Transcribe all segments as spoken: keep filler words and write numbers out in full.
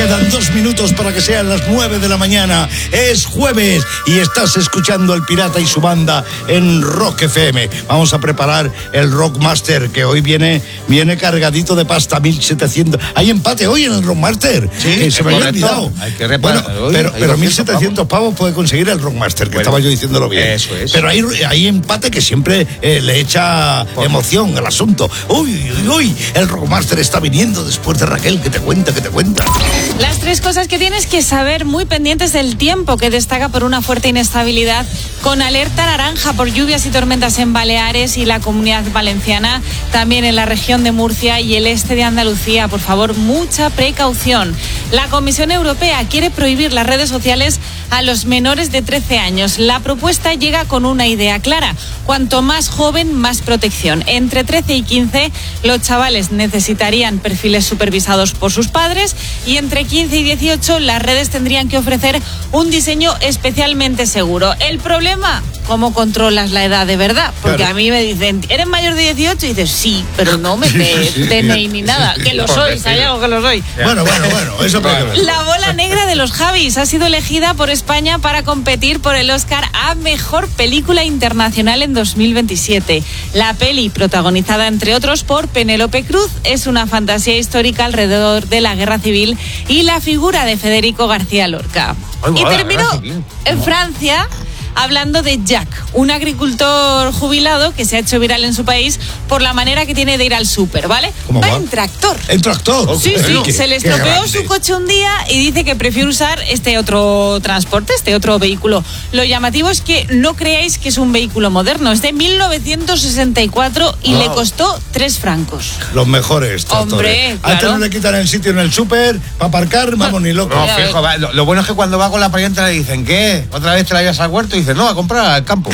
Quedan dos minutos para que sean las nueve de la mañana. Es jueves y estás escuchando El Pirata y su banda en Rock F M. Vamos a preparar el Rockmaster, que hoy viene, viene cargadito de pasta, mil setecientos. Hay empate hoy en el Rockmaster. Sí, que se me había olvidado. Hay que reparar. Bueno, pero, pero mil setecientos pavos puede conseguir el Rockmaster, que bueno, estaba yo diciéndolo bien. Eso es. Pero hay, hay empate que siempre eh, le echa Por emoción al asunto. Uy, uy, uy, el Rockmaster está viniendo después de Raquel, que te cuenta, que te cuenta. Las tres cosas que tienes que saber, muy pendientes del tiempo, que destaca por una fuerte inestabilidad, con alerta naranja por lluvias y tormentas en Baleares y la Comunidad Valenciana, también en la región de Murcia y el este de Andalucía. Por favor, mucha precaución. La Comisión Europea quiere prohibir las redes sociales a los menores de trece años. La propuesta llega con una idea clara: cuanto más joven, más protección. Entre trece y quince, los chavales necesitarían perfiles supervisados por sus padres, y entre quince y dieciocho, las redes tendrían que ofrecer un diseño especialmente seguro. El problema: ¿cómo controlas la edad de verdad? Porque claro, a mí me dicen, ¿eres mayor de dieciocho? Y dices, sí, pero no me des D N I ni nada. Que lo soy, hay algo que lo soy. Bueno, bueno, bueno, eso puede ver. La bola negra de los Javis ha sido elegida por España para competir por el Oscar a Mejor Película Internacional en dos mil veintisiete. La peli, protagonizada entre otros por Penélope Cruz, es una fantasía histórica alrededor de la Guerra Civil y la figura de Federico García Lorca. Ay, y madre, terminó en Francia, hablando de Jack, un agricultor jubilado que se ha hecho viral en su país por la manera que tiene de ir al súper, ¿vale? ¿Cómo va? Va en tractor. ¿En tractor? Sí, sí, ¿Qué, se le qué estropeó grande su coche un día y dice que prefiere usar este otro transporte, este otro vehículo. Lo llamativo es que no creáis que es un vehículo moderno, es de mil novecientos sesenta y cuatro y wow, le costó tres francos. Los mejores tractores. Hombre, claro. Antes no le quitan el sitio en el súper para aparcar, vamos, ni loco. No, fijo, va, lo, lo bueno es que cuando va con la parienta le dicen, ¿qué? ¿Otra vez te la llevas al huerto? Y dice, no, a comprar al campo.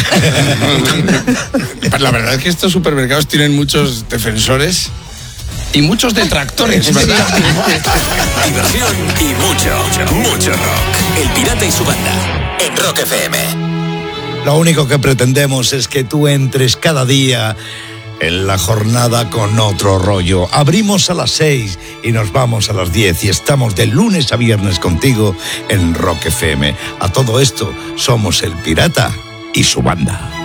La verdad es que estos supermercados tienen muchos defensores y muchos detractores, ¿verdad? Diversión y mucho, mucho rock. El Pirata y su banda en Rock F M. Lo único que pretendemos es que tú entres cada día en la jornada con otro rollo. Abrimos a las seis y nos vamos a las diez y estamos de lunes a viernes contigo en Rock F M. A todo esto somos El Pirata y su banda.